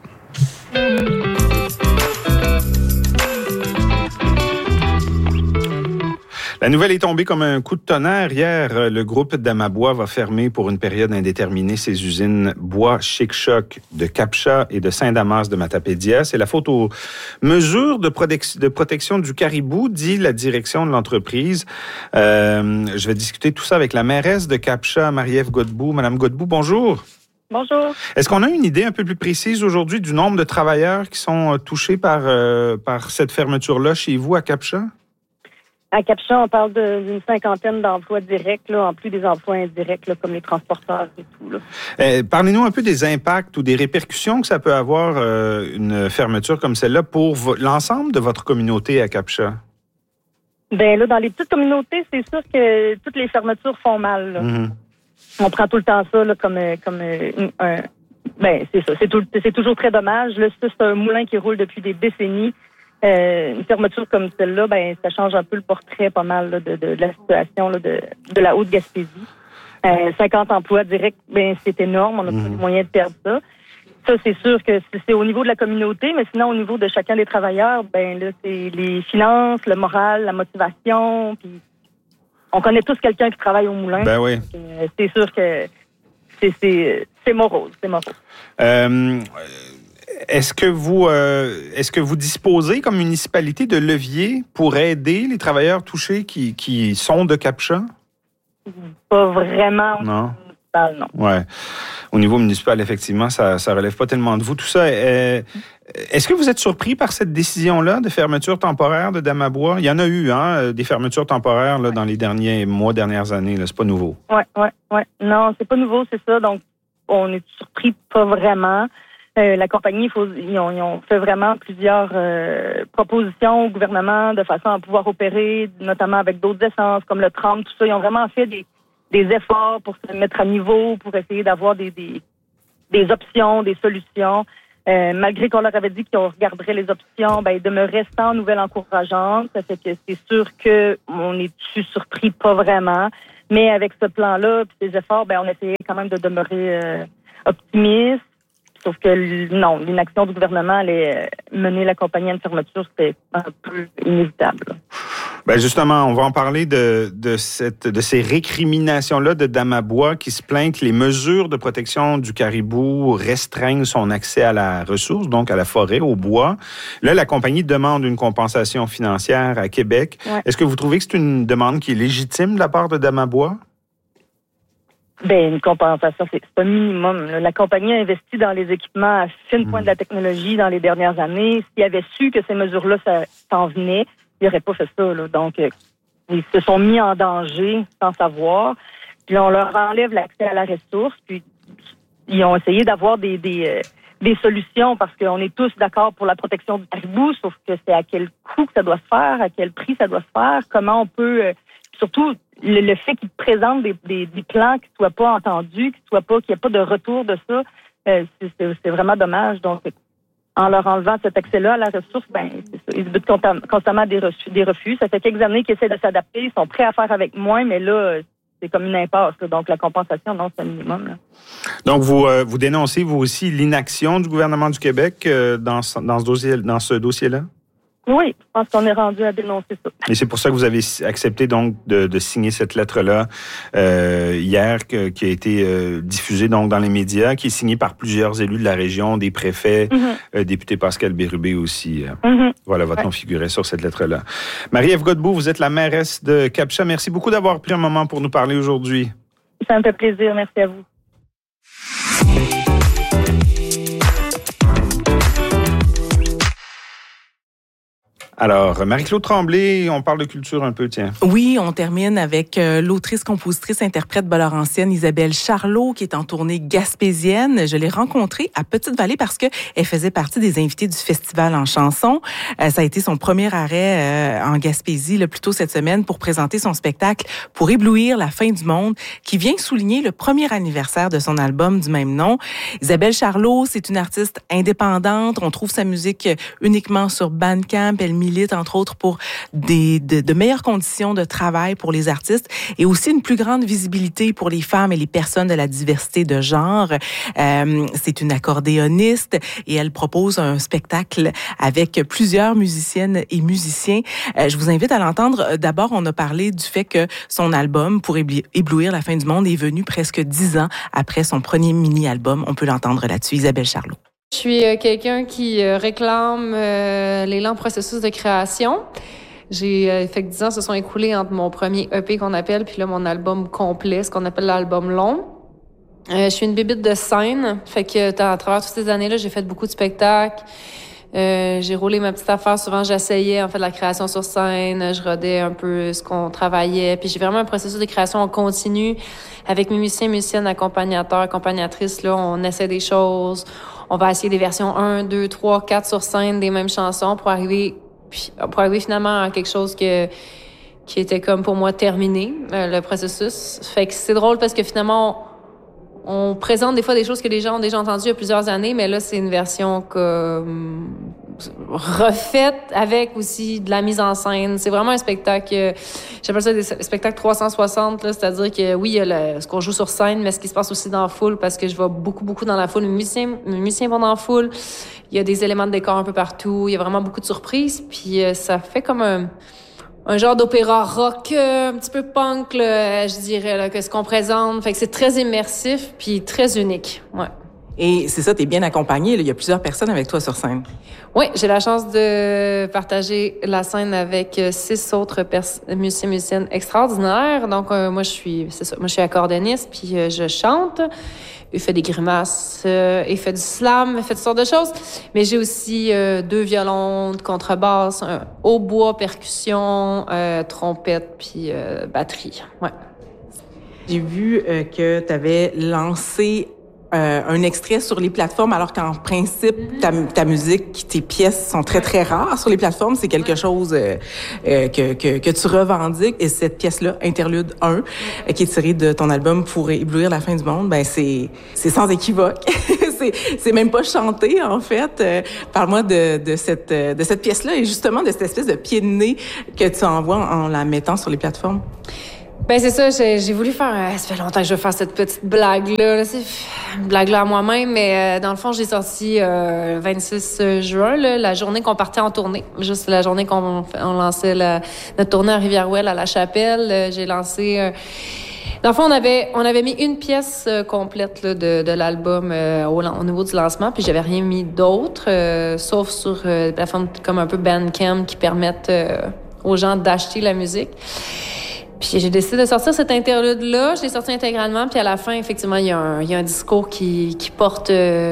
La nouvelle est tombée comme un coup de tonnerre. Hier, le groupe Damabois va fermer pour une période indéterminée ses usines Bois Chic-Choc de Capcha et de Saint-Damas de Matapédia. C'est la faute aux mesures de protection du caribou, dit la direction de l'entreprise. Je vais discuter tout ça avec la mairesse de Capcha, Marie-Ève Godbout. Madame Godbout, bonjour. Bonjour. Est-ce qu'on a une idée un peu plus précise aujourd'hui du nombre de travailleurs qui sont touchés par cette fermeture-là chez vous à Capcha? À Capcha, on parle d'une 50aine d'emplois directs, là, en plus des emplois indirects, là, comme les transporteurs et tout. Là. Parlez-nous un peu des impacts ou des répercussions que ça peut avoir, une fermeture comme celle-là, pour l'ensemble de votre communauté à Capcha. Bien là, dans les petites communautés, c'est sûr que toutes les fermetures font mal. Là. Mm-hmm. On prend tout le temps ça là, comme ben c'est ça. C'est toujours très dommage. Là, c'est un moulin qui roule depuis des décennies. Une fermeture comme celle-là, ben ça change un peu le portrait pas mal là, de la situation là, de la Haute-Gaspésie. 50 emplois directs, ben c'est énorme. On n'a pas les moyens de perdre ça. Ça, c'est sûr que c'est au niveau de la communauté, mais sinon, au niveau de chacun des travailleurs, ben là, c'est les finances, le moral, la motivation. Puis on connaît tous quelqu'un qui travaille au moulin. Ben oui. C'est sûr que c'est morose. C'est morose. Est-ce que vous disposez comme municipalité de leviers pour aider les travailleurs touchés qui sont de Capcha? Pas vraiment. Non. Non. Ouais. Au niveau municipal, effectivement, ça relève pas tellement de vous. Tout ça, est-ce que vous êtes surpris par cette décision-là de fermeture temporaire de Damabois? Il y en a eu, des fermetures temporaires là, dans les dernières années. Là, c'est pas nouveau. Ouais. Non, c'est pas nouveau, c'est ça. Donc, on est surpris pas vraiment. La compagnie, ils ont fait vraiment plusieurs propositions au gouvernement de façon à pouvoir opérer, notamment avec d'autres essences comme le tram, tout ça. Ils ont vraiment fait des efforts pour se mettre à niveau, pour essayer d'avoir des options, des solutions. Malgré qu'on leur avait dit qu'on regarderait les options, ben ils demeuraient sans nouvelles encourageantes. Ça fait que c'est sûr qu'on est surpris pas vraiment. Mais avec ce plan-là, puis ces efforts, ben on essayait quand même de demeurer optimiste. Sauf que non, l'inaction du gouvernement allait mener la compagnie à une fermeture, c'était un peu inévitable. Ben justement, on va en parler de ces récriminations-là de Damabois qui se plaint que les mesures de protection du caribou restreignent son accès à la ressource, donc à la forêt, au bois. Là, la compagnie demande une compensation financière à Québec. Ouais. Est-ce que vous trouvez que c'est une demande qui est légitime de la part de Damabois? Ben, une compensation, c'est un minimum. La compagnie a investi dans les équipements à fine pointe de la technologie dans les dernières années. S'il avait su que ces mesures-là s'en venaient, il n'aurait pas fait ça. Là. Donc, ils se sont mis en danger sans savoir. Puis on leur enlève l'accès à la ressource. Puis ils ont essayé d'avoir des solutions parce qu'on est tous d'accord pour la protection du caribou, sauf que c'est à quel coût que ça doit se faire, à quel prix ça doit se faire, comment on peut... surtout, le fait qu'ils présentent des plans qui ne soient pas entendus, qu'il n'y ait pas de retour de ça, c'est vraiment dommage. Donc, en leur enlevant cet accès-là à la ressource, ben c'est ça. Ils butent constamment des refus. Ça fait quelques années qu'ils essaient de s'adapter. Ils sont prêts à faire avec moins, mais là, c'est comme une impasse. Là. Donc, la compensation, non, c'est un minimum. Là. Donc, vous dénoncez, vous aussi, l'inaction du gouvernement du Québec dans ce dossier-là? Oui, je pense qu'on est rendu à dénoncer ça. Et c'est pour ça que vous avez accepté donc de signer cette lettre-là hier, qui a été diffusée donc dans les médias, qui est signée par plusieurs élus de la région, des préfets, député Pascal Bérubé aussi. Voilà, votre nom figurait sur cette lettre-là. Marie-Ève Godbout, vous êtes la mairesse de Cap-Chat. Merci beaucoup d'avoir pris un moment pour nous parler aujourd'hui. Ça me fait plaisir. Merci à vous. Alors, Marie-Claude Tremblay, on parle de culture un peu, tiens. Oui, on termine avec l'autrice, compositrice, interprète bas-laurentienne Isabelle Charlot, qui est en tournée gaspésienne. Je l'ai rencontrée à Petite-Vallée parce que elle faisait partie des invités du festival en chanson. Ça a été son premier arrêt en Gaspésie, plus tôt cette semaine, pour présenter son spectacle « Pour éblouir la fin du monde », qui vient souligner le premier anniversaire de son album du même nom. Isabelle Charlot, c'est une artiste indépendante. On trouve sa musique uniquement sur Bandcamp. Elle milite, entre autres, pour de meilleures conditions de travail pour les artistes et aussi une plus grande visibilité pour les femmes et les personnes de la diversité de genre. C'est une accordéoniste et elle propose un spectacle avec plusieurs musiciennes et musiciens. Je vous invite à l'entendre. D'abord, on a parlé du fait que son album, Pour éblouir la fin du monde, est venu presque 10 ans après son premier mini-album. On peut l'entendre là-dessus. Isabelle Charlot. Je suis quelqu'un qui réclame les lents processus de création. J'ai fait que 10 ans se sont écoulés entre mon premier EP qu'on appelle, puis là, mon album complet, ce qu'on appelle l'album long. Je suis une bébite de scène, fait que à travers toutes ces années-là, j'ai fait beaucoup de spectacles. J'ai roulé ma petite affaire. Souvent, j'essayais, en fait, la création sur scène. Je rodais un peu ce qu'on travaillait. Puis j'ai vraiment un processus de création en continu avec mes musiciens, musiciennes, accompagnateurs, accompagnatrices. Là, on essaie des choses. On va essayer des versions 1, 2, 3, 4 sur scène des mêmes chansons pour arriver finalement à quelque chose qui était comme pour moi terminé, le processus. Fait que c'est drôle parce que finalement, on présente des fois des choses que les gens ont déjà entendues il y a plusieurs années, mais là, c'est une version refaite avec aussi de la mise en scène. C'est vraiment un spectacle, j'appelle ça des spectacles 360, là, c'est-à-dire que oui, il y a ce qu'on joue sur scène, mais ce qui se passe aussi dans la foule, parce que je vais beaucoup dans la foule. Mes musiciens vont dans la foule. Il y a des éléments de décor un peu partout. Il y a vraiment beaucoup de surprises. Puis ça fait comme un genre d'opéra rock, un petit peu punk, là, je dirais, là, que ce qu'on présente. Fait que c'est très immersif puis très unique. Ouais. Et c'est ça, t'es bien accompagnée. Il y a plusieurs personnes avec toi sur scène. Oui, j'ai la chance de partager la scène avec 6 autres musiciens, musiciennes extraordinaires. Donc, moi, je suis accordéoniste, puis je chante. Il fait des grimaces, il fait du slam, il fait toutes sortes de choses. Mais j'ai aussi 2 violons, de contrebasse, un hautbois, percussion, trompette, puis batterie. Ouais. J'ai vu que tu avais lancé un extrait sur les plateformes, alors qu'en principe, ta musique, tes pièces sont très, très rares sur les plateformes. C'est quelque chose que tu revendiques. Et cette pièce-là, Interlude 1, qui est tirée de ton album Pour éblouir la fin du monde, ben c'est sans équivoque. c'est même pas chanté, en fait. Parle-moi de cette pièce-là et justement de cette espèce de pied de nez que tu envoies en la mettant sur les plateformes. Ben c'est ça, j'ai voulu faire... ça fait longtemps que je veux faire cette petite blague-là. C'est une blague-là à moi-même, mais dans le fond, j'ai sorti le 26 juin, là, la journée qu'on partait en tournée. Juste la journée qu'on lançait notre tournée à Rivière-Ouelle, à La Chapelle. J'ai lancé... Dans le fond, on avait mis une pièce complète là, de l'album au niveau du lancement, puis j'avais rien mis d'autre, sauf sur des plateformes comme un peu Bandcamp qui permettent aux gens d'acheter la musique. Puis j'ai décidé de sortir cet interlude-là. Je l'ai sorti intégralement. Puis à la fin, effectivement, il y a un discours qui porte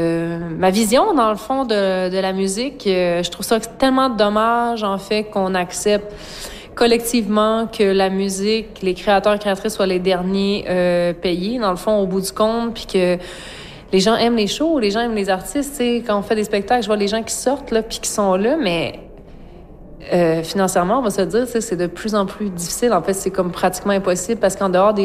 ma vision, dans le fond, de la musique. Je trouve ça tellement dommage, en fait, qu'on accepte collectivement que la musique, les créateurs et créatrices soient les derniers payés, dans le fond, au bout du compte. Puis que les gens aiment les shows, les gens aiment les artistes. Tu sais, quand on fait des spectacles, je vois les gens qui sortent, là, puis qui sont là, mais... financièrement, on va se dire, c'est de plus en plus difficile. En fait, c'est comme pratiquement impossible parce qu'en dehors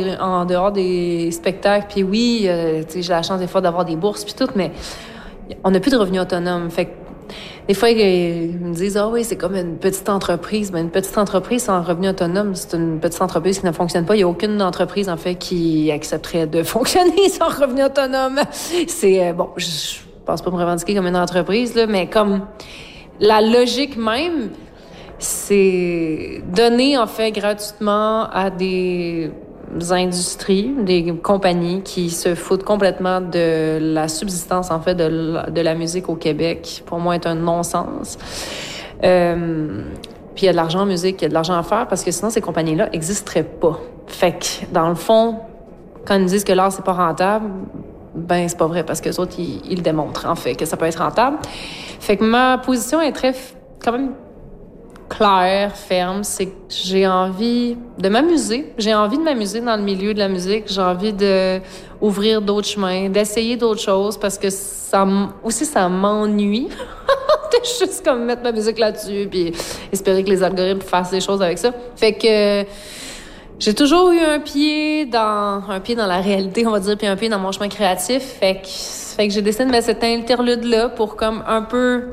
des spectacles, puis oui, j'ai la chance des fois d'avoir des bourses puis tout, mais on n'a plus de revenus autonomes. Fait que des fois, ils me disent, ah oui, c'est comme une petite entreprise. Ben, une petite entreprise sans revenu autonome, c'est une petite entreprise qui ne fonctionne pas. Il n'y a aucune entreprise, en fait, qui accepterait de fonctionner sans revenu autonome. C'est, bon, je pense pas me revendiquer comme une entreprise, là, mais comme la logique même, c'est donner, en fait, gratuitement à des industries, des compagnies qui se foutent complètement de la subsistance, en fait, de la musique au Québec, pour moi, est un non-sens. Puis il y a de l'argent en musique, il y a de l'argent à faire, parce que sinon, ces compagnies-là n'existeraient pas. Fait que, dans le fond, quand ils nous disent que l'art, c'est pas rentable, ben c'est pas vrai, parce que les autres, ils le démontrent, en fait, que ça peut être rentable. Fait que ma position est quand même claire, ferme, c'est que j'ai envie de m'amuser. J'ai envie de m'amuser dans le milieu de la musique. J'ai envie d'ouvrir d'autres chemins, d'essayer d'autres choses, parce que ça m'ennuie de juste comme mettre ma musique là-dessus puis espérer que les algorithmes fassent des choses avec ça. Fait que j'ai toujours eu un pied dans la réalité, on va dire, puis un pied dans mon chemin créatif. Fait que j'ai décidé de mettre cet interlude-là pour comme un peu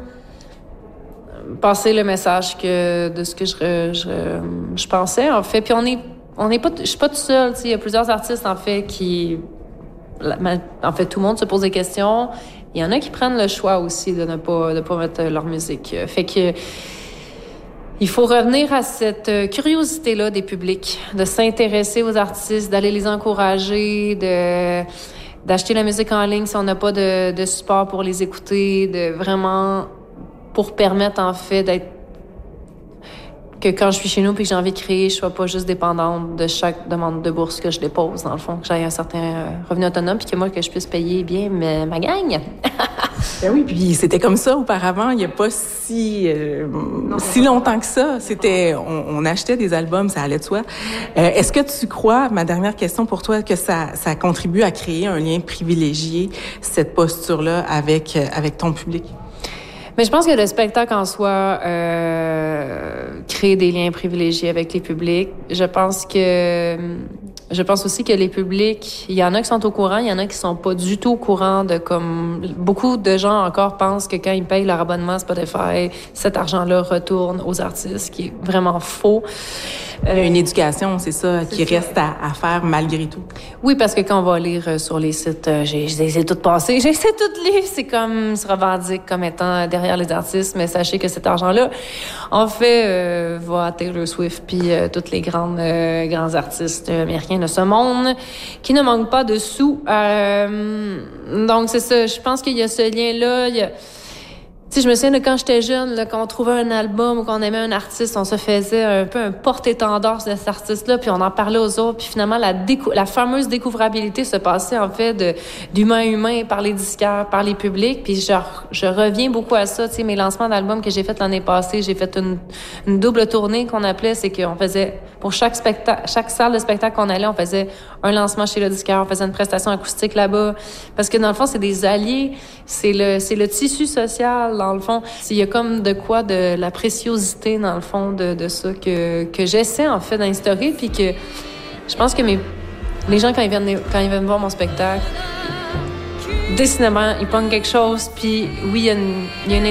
passer le message de ce que je pensais, en fait. Puis je suis pas toute seule, tu sais. Il y a plusieurs artistes, en fait, en fait, tout le monde se pose des questions. Il y en a qui prennent le choix aussi de ne pas mettre leur musique. Fait que il faut revenir à cette curiosité-là des publics, de s'intéresser aux artistes, d'aller les encourager, d'acheter la musique en ligne si on n'a pas de support pour les écouter, de vraiment pour permettre, en fait, que quand je suis chez nous puis que j'ai envie de créer, je sois pas juste dépendante de chaque demande de bourse que je dépose, dans le fond, que j'aie un certain revenu autonome puis que je puisse payer bien ma gang. Ben oui, puis c'était comme ça auparavant, il n'y a pas si longtemps que ça. C'était, on achetait des albums, ça allait de soi. Est-ce que tu crois, ma dernière question pour toi, que ça contribue à créer un lien privilégié, cette posture-là avec ton public? Mais je pense que le spectacle en soi crée des liens privilégiés avec les publics. Je pense aussi que les publics, il y en a qui sont au courant, il y en a qui sont pas du tout au courant de comme beaucoup de gens encore pensent que quand ils payent leur abonnement à Spotify, cet argent-là retourne aux artistes, ce qui est vraiment faux. Il y a une éducation, c'est ça, qui reste à faire malgré tout. Oui, parce que quand on va lire sur les sites, j'ai essayé de tout passer, j'ai essayé de tout lire, c'est comme se revendique comme étant derrière les artistes, mais sachez que cet argent-là, en fait, va à Taylor Swift puis tous les grands artistes américains de ce monde qui ne manquent pas de sous. Donc c'est ça, je pense qu'il y a ce lien-là. Tu sais, je me souviens de quand j'étais jeune, là, quand on trouvait un album ou qu'on aimait un artiste, on se faisait un peu un porte-étendard de cet artiste-là, puis on en parlait aux autres, puis finalement, la fameuse découvrabilité se passait, en fait, d'humain à humain par les disquaires, par les publics, puis je reviens beaucoup à ça, tu sais, mes lancements d'albums que j'ai fait l'année passée, j'ai fait une double tournée qu'on appelait, c'est qu'on faisait, pour chaque salle de spectacle qu'on allait, on faisait un lancement chez le disquaire, on faisait une prestation acoustique là-bas, parce que dans le fond, c'est des alliés, c'est le tissu social, dans le fond. Il y a comme de quoi de la préciosité, dans le fond, de ça que j'essaie, en fait, d'instaurer, puis que je pense que les gens, quand ils viennent voir mon spectacle, décidément, ils pognent quelque chose, puis oui, il y a une